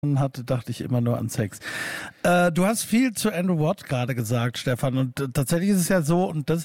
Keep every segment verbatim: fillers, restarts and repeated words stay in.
hatte, dachte ich immer nur an Sex. Äh, du hast viel zu Andrew Watt gerade gesagt, Stefan, und äh, tatsächlich ist es ja so, und das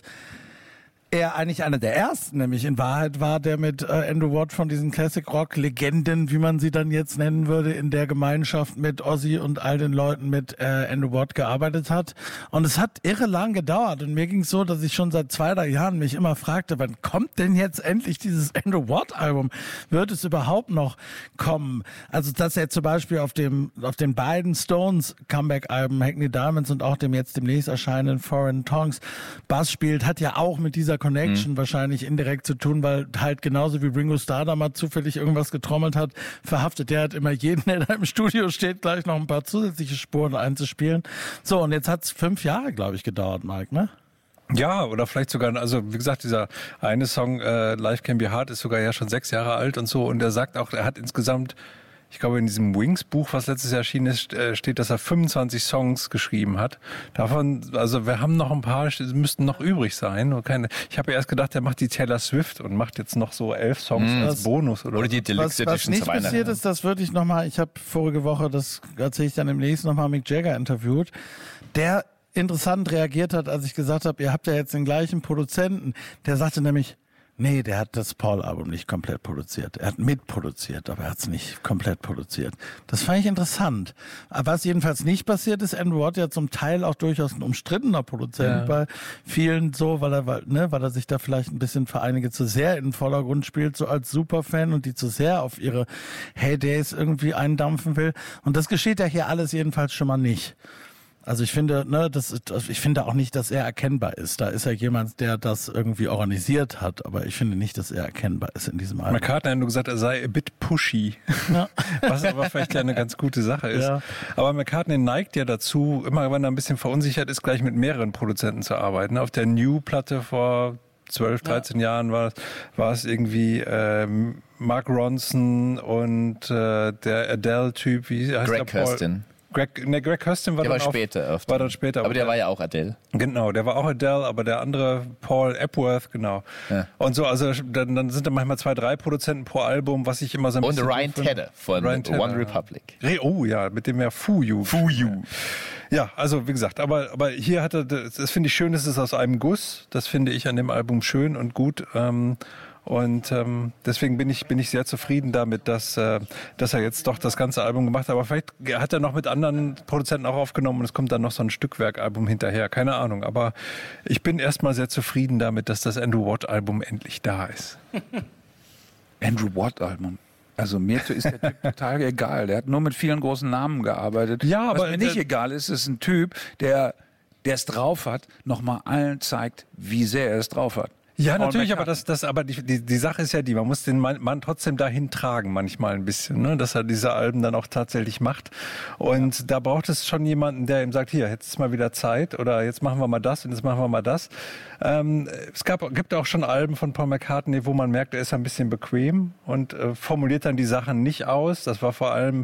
er eigentlich einer der ersten, nämlich in Wahrheit war der mit äh, Andrew Watt von diesen Classic-Rock-Legenden, wie man sie dann jetzt nennen würde, in der Gemeinschaft mit Ozzy und all den Leuten mit äh, Andrew Watt gearbeitet hat. Und es hat irre lang gedauert. Und mir ging es so, dass ich schon seit zwei, drei Jahren mich immer fragte, wann kommt denn jetzt endlich dieses Andrew Watt-Album? Wird es überhaupt noch kommen? Also, dass er zum Beispiel auf dem auf den beiden Stones-Comeback-Alben, Hackney Diamonds und auch dem jetzt demnächst erscheinenden Foreign Tongues, Bass spielt, hat ja auch mit dieser Connection mhm. wahrscheinlich indirekt zu tun, weil halt genauso wie Ringo Starr da mal zufällig irgendwas getrommelt hat, verhaftet der hat immer jeden, der da im Studio steht, gleich noch ein paar zusätzliche Spuren einzuspielen. So, und jetzt hat es fünf Jahre, glaube ich, gedauert, Mike, ne? Ja, oder vielleicht sogar, also wie gesagt, dieser eine Song äh, Life Can Be Hard ist sogar ja schon sechs Jahre alt und so, und er sagt auch, er hat insgesamt, ich glaube, in diesem Wings-Buch, was letztes Jahr erschienen ist, steht, dass er fünfundzwanzig Songs geschrieben hat. Davon, also wir haben noch ein paar, müssten noch übrig sein. Und keine, ich habe ja erst gedacht, er macht die Taylor Swift und macht jetzt noch so elf Songs mm, als Bonus. Oder, oder die Deluxe Edition. Was nicht passiert ist, das würde ich nochmal, ich habe vorige Woche, das erzähle ich dann demnächst, nochmal Mick Jagger interviewt, der interessant reagiert hat, als ich gesagt habe, ihr habt ja jetzt den gleichen Produzenten. Der sagte nämlich, nee, der hat das Paul-Album nicht komplett produziert. Er hat mitproduziert, aber er hat es nicht komplett produziert. Das fand ich interessant. Aber was jedenfalls nicht passiert ist, Andrew Watt ja zum Teil auch durchaus ein umstrittener Produzent ja. bei vielen so, weil er, ne, weil er sich da vielleicht ein bisschen für einige zu sehr in den Vordergrund spielt, so als Superfan, und die zu sehr auf ihre Heydays irgendwie eindampfen will. Und das geschieht ja hier alles jedenfalls schon mal nicht. Also ich finde, ne, das ist, ich finde auch nicht, dass er erkennbar ist. Da ist ja jemand, der das irgendwie organisiert hat, aber ich finde nicht, dass er erkennbar ist in diesem Album. McCartney hat nur gesagt, er sei a bit pushy, ja. was aber vielleicht ja eine ganz gute Sache ist. Ja. Aber McCartney neigt ja dazu, immer wenn er ein bisschen verunsichert ist, gleich mit mehreren Produzenten zu arbeiten. Auf der New-Platte vor zwölf, dreizehn ja. Jahren war, war es irgendwie ähm, Mark Ronson und äh, der Adele-Typ, wie heißt Greg der? Kurstin. Greg, ne, Greg Kurstin war, der dann war auf, später. Auf war dann später. Aber der, der war ja auch Adele. Genau, der war auch Adele, aber der andere, Paul Epworth, genau. Ja. Und so, also dann, dann sind da manchmal zwei, drei Produzenten pro Album, was ich immer so ein und bisschen... Und Ryan Tedder von Ryan Tedder. One Republic. Oh ja, mit dem ja Fuyu. Fuyu. Ja, also wie gesagt, aber, aber hier hat er, das finde ich schön, das ist aus einem Guss. Das finde ich an dem Album schön und gut. Ähm, Und ähm, deswegen bin ich bin ich sehr zufrieden damit, dass äh, dass er jetzt doch das ganze Album gemacht hat. Aber vielleicht hat er noch mit anderen Produzenten auch aufgenommen und es kommt dann noch so ein Stückwerkalbum hinterher. Keine Ahnung. Aber ich bin erstmal sehr zufrieden damit, dass das Andrew Watt-Album endlich da ist. Andrew Watt-Album. Also mir ist der Typ total egal. Der hat nur mit vielen großen Namen gearbeitet. Ja, aber was mir nicht egal ist, ist ein Typ, der der es drauf hat, nochmal allen zeigt, wie sehr er es drauf hat. Ja, natürlich, aber das, das, aber die, die, die Sache ist ja die, man muss den Mann, Mann trotzdem dahin tragen manchmal ein bisschen, ne, dass er diese Alben dann auch tatsächlich macht. Und ja. da braucht es schon jemanden, der ihm sagt, hier, jetzt ist mal wieder Zeit oder jetzt machen wir mal das und jetzt machen wir mal das. Ähm, es gab, gibt auch schon Alben von Paul McCartney, wo man merkt, er ist ein bisschen bequem und äh, formuliert dann die Sachen nicht aus. Das war vor allem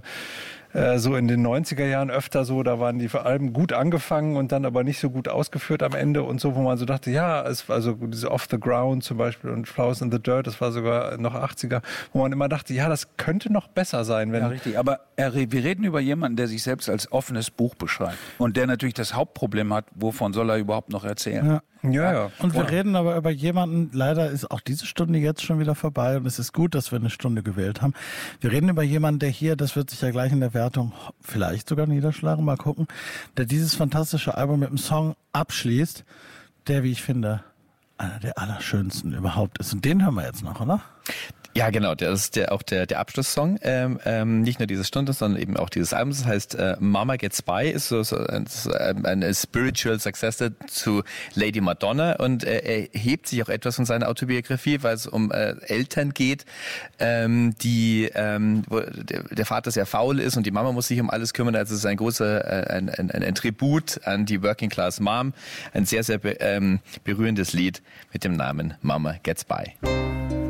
so in den neunziger Jahren öfter so, da waren die Alben gut angefangen und dann aber nicht so gut ausgeführt am Ende und so, wo man so dachte, ja, es war also diese Off the Ground zum Beispiel und Flowers in the Dirt, das war sogar noch achtziger, wo man immer dachte, ja, das könnte noch besser sein. Wenn ja, richtig, aber er, wir reden über jemanden, der sich selbst als offenes Buch beschreibt und der natürlich das Hauptproblem hat, wovon soll er überhaupt noch erzählen? Ja. Ja, ja. Und wir reden aber über jemanden, leider ist auch diese Stunde jetzt schon wieder vorbei und es ist gut, dass wir eine Stunde gewählt haben. Wir reden über jemanden, der hier, das wird sich ja gleich in der Wertung vielleicht sogar niederschlagen, mal gucken, der dieses fantastische Album mit einem Song abschließt, der, wie ich finde, einer der allerschönsten überhaupt ist. Und den hören wir jetzt noch, oder? Ja, genau, das ist der, auch der, der Abschlusssong. Ähm, ähm, nicht nur diese Stunde, sondern eben auch dieses Album. Das heißt, äh, Mama Gets By ist so, so ein, ein Spiritual Successor zu Lady Madonna und äh, er hebt sich auch etwas von seiner Autobiografie, weil es um äh, Eltern geht, ähm, die ähm, wo der, der Vater sehr faul ist und die Mama muss sich um alles kümmern. Also es ist ein großer, äh, ein, ein, ein Tribut an die Working Class Mom. Ein sehr, sehr be, ähm, berührendes Lied mit dem Namen Mama Gets By.